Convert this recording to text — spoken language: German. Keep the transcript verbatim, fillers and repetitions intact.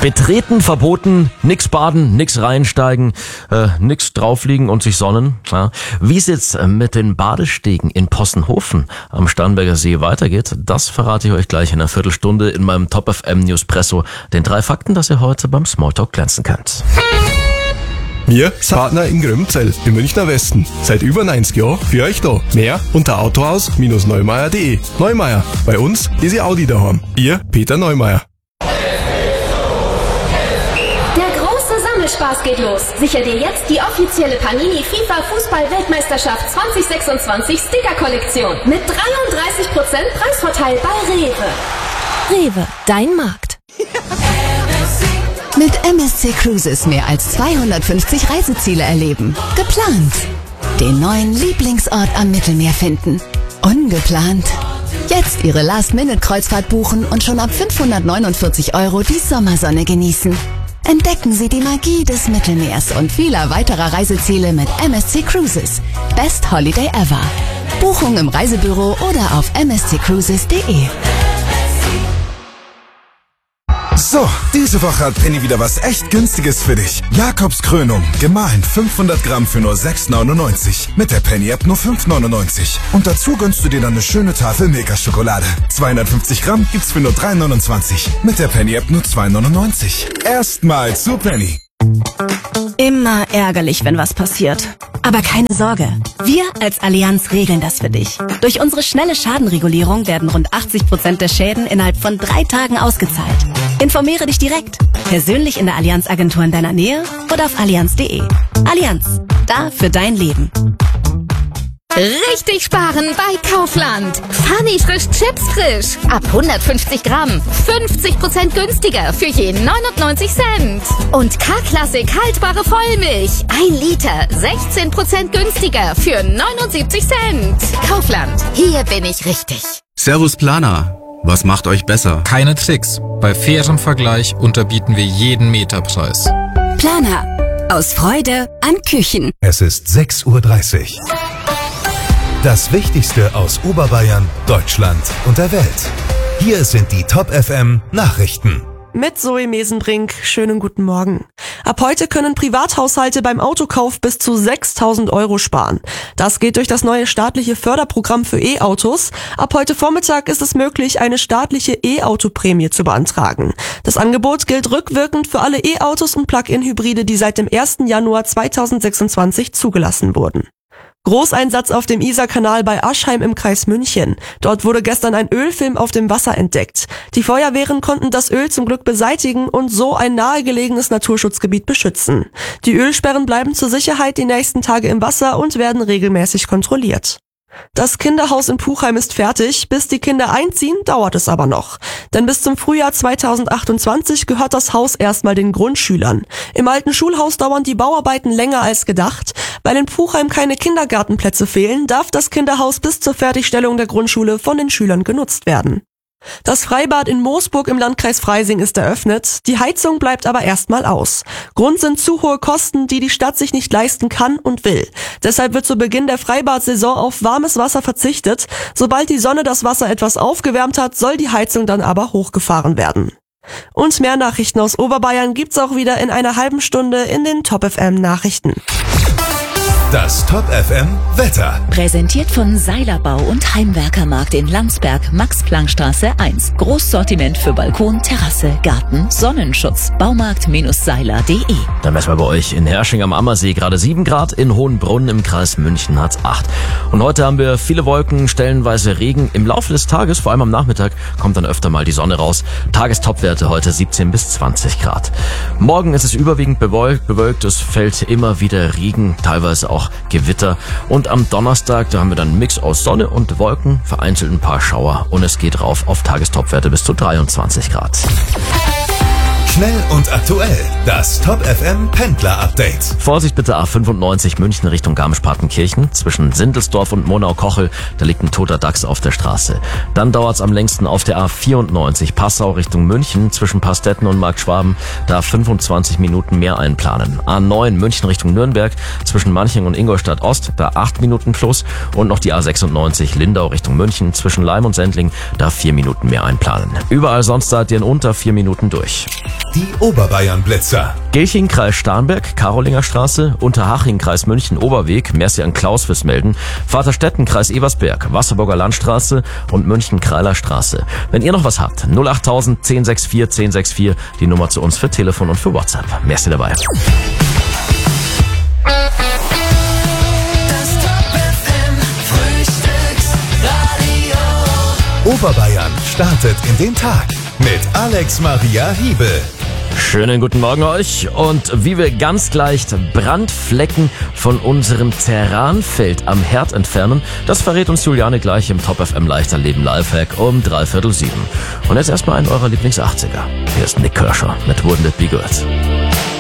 Betreten verboten, nix baden, nix reinsteigen, äh, nix draufliegen und sich sonnen. Ja. Wie es jetzt mit den Badestegen in Possenhofen am Starnberger See weitergeht, das verrate ich euch gleich in einer Viertelstunde in meinem Top F M Newspresso. Den drei Fakten, dass ihr heute beim Smalltalk glänzen könnt. Wir sind Partner in Grömzell im Münchner Westen. Seit über neunzig Jahren für euch da. Mehr unter autohaus Bindestrich neumeier punkt de. Neumeier, bei uns ist ihr Audi daheim. Ihr Peter Neumeier. Spaß geht los. Sicher dir jetzt die offizielle Panini FIFA Fußball-Weltmeisterschaft zwanzig sechsundzwanzig Sticker-Kollektion mit dreiunddreißig Prozent Preisvorteil bei Rewe. Rewe, dein Markt. Mit M S C Cruises mehr als zweihundertfünfzig Reiseziele erleben. Geplant. Den neuen Lieblingsort am Mittelmeer finden. Ungeplant. Jetzt Ihre Last-Minute-Kreuzfahrt buchen und schon ab fünfhundertneunundvierzig Euro die Sommersonne genießen. Entdecken Sie die Magie des Mittelmeers und vieler weiterer Reiseziele mit M S C Cruises. Best Holiday ever. Buchung im Reisebüro oder auf m s c cruises punkt de. So, diese Woche hat Penny wieder was echt Günstiges für dich. Jakobs Krönung, gemahlen fünfhundert Gramm für nur sechs neunundneunzig. Mit der Penny-App nur fünf neunundneunzig. Und dazu gönnst du dir dann eine schöne Tafel Milka-Schokolade. zweihundertfünfzig Gramm gibt's für nur drei neunundzwanzig. Mit der Penny-App nur zwei neunundneunzig. Erstmal zu Penny. Immer ärgerlich, wenn was passiert. Aber keine Sorge. Wir als Allianz regeln das für dich. Durch unsere schnelle Schadenregulierung werden rund achtzig Prozent der Schäden innerhalb von drei Tagen ausgezahlt. Informiere dich direkt. Persönlich in der Allianz-Agentur in deiner Nähe oder auf allianz punkt de. Allianz. Da für dein Leben. Richtig sparen bei Kaufland. Funny frisch Chips frisch. Ab hundertfünfzig Gramm. fünfzig Prozent günstiger für je neunundneunzig Cent. Und K-Klassik haltbare Vollmilch. ein Liter. sechzehn Prozent günstiger für neunundsiebzig Cent. Kaufland. Hier bin ich richtig. Servus Planer. Was macht euch besser? Keine Tricks. Bei fairem Vergleich unterbieten wir jeden Meterpreis. Planer. Aus Freude an Küchen. Es ist sechs Uhr dreißig. Das Wichtigste aus Oberbayern, Deutschland und der Welt. Hier sind die Top F M Nachrichten. Mit Zoe Mesenbrink, schönen guten Morgen. Ab heute können Privathaushalte beim Autokauf bis zu sechstausend Euro sparen. Das geht durch das neue staatliche Förderprogramm für E-Autos. Ab heute Vormittag ist es möglich, eine staatliche E-Auto-Prämie zu beantragen. Das Angebot gilt rückwirkend für alle E-Autos und Plug-in-Hybride, die seit dem ersten Januar zweitausendsechsundzwanzig zugelassen wurden. Großeinsatz auf dem Isarkanal bei Aschheim im Kreis München. Dort wurde gestern ein Ölfilm auf dem Wasser entdeckt. Die Feuerwehren konnten das Öl zum Glück beseitigen und so ein nahegelegenes Naturschutzgebiet beschützen. Die Ölsperren bleiben zur Sicherheit die nächsten Tage im Wasser und werden regelmäßig kontrolliert. Das Kinderhaus in Puchheim ist fertig, bis die Kinder einziehen, dauert es aber noch. Denn bis zum Frühjahr zweitausendachtundzwanzig gehört das Haus erstmal den Grundschülern. Im alten Schulhaus dauern die Bauarbeiten länger als gedacht. Weil in Puchheim keine Kindergartenplätze fehlen, darf das Kinderhaus bis zur Fertigstellung der Grundschule von den Schülern genutzt werden. Das Freibad in Moosburg im Landkreis Freising ist eröffnet, die Heizung bleibt aber erstmal aus. Grund sind zu hohe Kosten, die die Stadt sich nicht leisten kann und will. Deshalb wird zu Beginn der Freibad-Saison auf warmes Wasser verzichtet. Sobald die Sonne das Wasser etwas aufgewärmt hat, soll die Heizung dann aber hochgefahren werden. Und mehr Nachrichten aus Oberbayern gibt's auch wieder in einer halben Stunde in den Top F M Nachrichten. Das Top F M Wetter. Präsentiert von Seilerbau und Heimwerkermarkt in Landsberg, Max-Planck-Straße eins. Großsortiment für Balkon, Terrasse, Garten, Sonnenschutz. Baumarkt-Seiler punkt de. Dann messen wir bei euch in Hersching am Ammersee gerade sieben Grad, in Hohenbrunn im Kreis München hat's acht. Und heute haben wir viele Wolken, stellenweise Regen. Im Laufe des Tages, vor allem am Nachmittag, kommt dann öfter mal die Sonne raus. Tagestopwerte heute siebzehn bis zwanzig Grad. Morgen ist es überwiegend bewölkt, bewölkt. Es fällt immer wieder Regen, teilweise auch Gewitter. Und am Donnerstag, da haben wir dann einen Mix aus Sonne und Wolken, vereinzelt ein paar Schauer und es geht rauf auf Tagestopwerte bis zu dreiundzwanzig Grad. Schnell und aktuell. Das Top F M Pendler Update. Vorsicht bitte A fünfundneunzig München Richtung Garmisch-Partenkirchen. Zwischen Sindelsdorf und Monau-Kochel, da liegt ein toter Dachs auf der Straße. Dann dauert's am längsten auf der A vierundneunzig Passau Richtung München. Zwischen Pastetten und Marktschwaben, da fünfundzwanzig Minuten mehr einplanen. A neun München Richtung Nürnberg. Zwischen Manching und Ingolstadt Ost, da acht Minuten plus. Und noch die A sechsundneunzig Lindau Richtung München. Zwischen Leim und Sendling, da vier Minuten mehr einplanen. Überall sonst seid ihr in unter vier Minuten durch. Die Oberbayern-Blitzer. Gelching, Kreis Starnberg, Karolinger Straße, Unterhaching, Kreis München, Oberweg, merci an Klaus fürs Melden, Vaterstetten, Kreis Ebersberg, Wasserburger Landstraße und München-Kreiler Straße. Wenn ihr noch was habt, null achttausend, zehn sechs vier, zehn sechs vier, die Nummer zu uns für Telefon und für WhatsApp. Merci dabei. Oberbayern startet in den Tag mit Alex Maria Hiebel. Schönen guten Morgen euch und wie wir ganz leicht Brandflecken von unserem Terranfeld am Herd entfernen, das verrät uns Juliane gleich im Top F M Leichter Leben Lifehack um dreiviertel sieben. Und jetzt erstmal einen eurer Lieblings-achtziger. Hier ist Nick Kershaw mit Wouldn't It Be Good.